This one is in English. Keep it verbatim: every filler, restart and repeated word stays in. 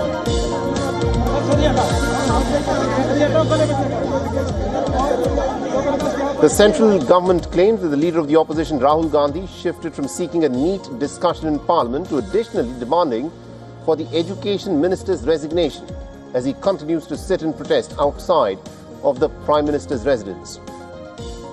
The central government claims that the leader of the opposition, Rahul Gandhi, shifted from seeking a neat discussion in Parliament to additionally demanding for the Education Minister's resignation as he continues to sit and protest outside of the Prime Minister's residence.